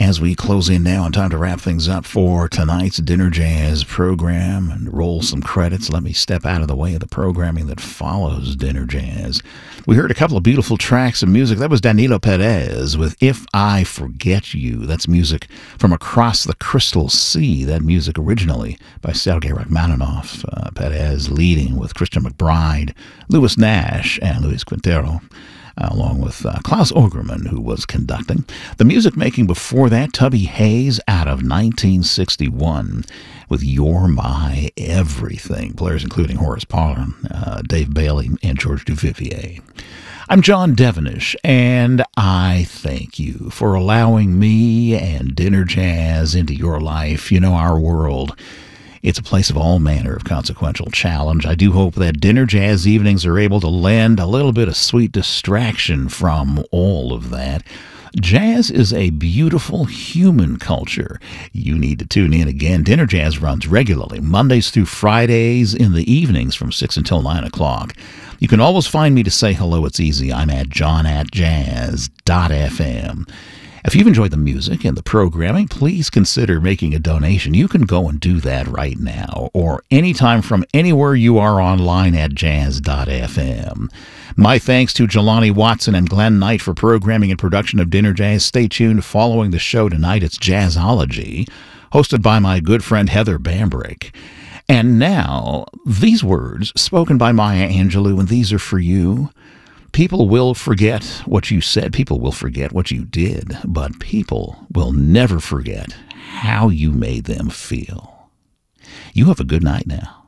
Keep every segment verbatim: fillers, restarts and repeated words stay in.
as we close in now and time to wrap things up for tonight's Dinner Jazz program and roll some credits, let me step out of the way of the programming that follows Dinner Jazz. We heard a couple of beautiful tracks of music. That was Danilo Perez with If I Forget You. That's music from Across the Crystal Sea. That music originally by Sergei Rachmaninoff. Uh, Perez leading with Christian McBride, Louis Nash, and Luis Quintero, Uh, along with uh, Klaus Ogerman, who was conducting. The music making before that, Tubby Hayes out of nineteen sixty-one with You're My Everything. Players including Horace Parler, uh, Dave Bailey, and George Duvivier. I'm John Devenish, and I thank you for allowing me and Dinner Jazz into your life. You know, our world, it's a place of all manner of consequential challenge. I do hope that Dinner Jazz evenings are able to lend a little bit of sweet distraction from all of that. Jazz is a beautiful human culture. You need to tune in again. Dinner Jazz runs regularly, Mondays through Fridays in the evenings from six until nine o'clock. You can always find me to say hello. It's easy. I'm at john at jazz dot f m. If you've enjoyed the music and the programming, please consider making a donation. You can go and do that right now or anytime from anywhere you are online at jazz dot f m. My thanks to Jelani Watson and Glenn Knight for programming and production of Dinner Jazz. Stay tuned following the show tonight. It's Jazzology, hosted by my good friend Heather Bambrick. And now, these words spoken by Maya Angelou, and these are for you. People will forget what you said. People will forget what you did. But people will never forget how you made them feel. You have a good night now.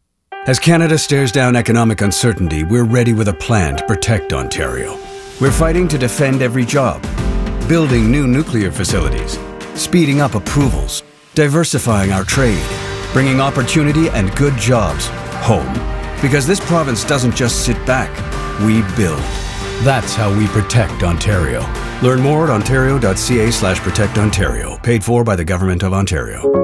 As Canada stares down economic uncertainty, we're ready with a plan to protect Ontario. We're fighting to defend every job, building new nuclear facilities, speeding up approvals, diversifying our trade, bringing opportunity and good jobs home. Because this province doesn't just sit back. We build. That's how we protect Ontario. Learn more at ontario.ca slash protect Ontario. Paid for by the Government of Ontario.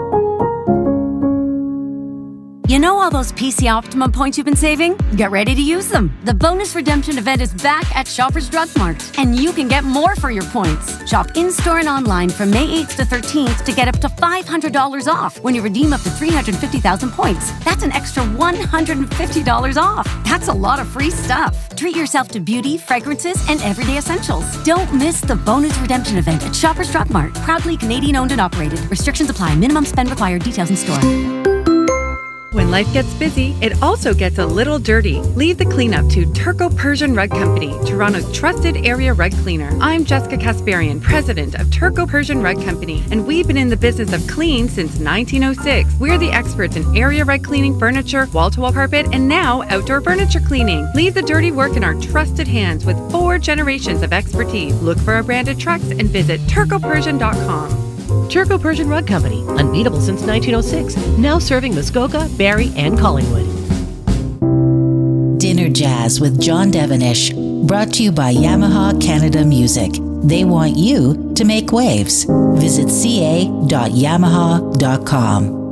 You know all those P C Optimum points you've been saving? Get ready to use them. The bonus redemption event is back at Shoppers Drug Mart, and you can get more for your points. Shop in-store and online from May eighth to thirteenth to get up to five hundred dollars off when you redeem up to three hundred fifty thousand points. That's an extra one hundred fifty dollars off. That's a lot of free stuff. Treat yourself to beauty, fragrances, and everyday essentials. Don't miss the bonus redemption event at Shoppers Drug Mart. Proudly Canadian owned and operated. Restrictions apply. Minimum spend required. Details in store. When life gets busy, it also gets a little dirty. Leave the cleanup to Turco Persian Rug Company, Toronto's trusted area rug cleaner. I'm Jessica Kasparian, president of Turco Persian Rug Company, and we've been in the business of clean since nineteen oh six. We're the experts in area rug cleaning, furniture, wall-to-wall carpet, and now outdoor furniture cleaning. Leave the dirty work in our trusted hands with four generations of expertise. Look for our branded trucks and visit turco persian dot com. Turco Persian Rug Company, unbeatable since nineteen oh six, now serving Muskoka, Barrie, and Collingwood. Dinner Jazz with John Devenish, brought to you by Yamaha Canada Music. They want you to make waves. Visit c a dot yamaha dot com.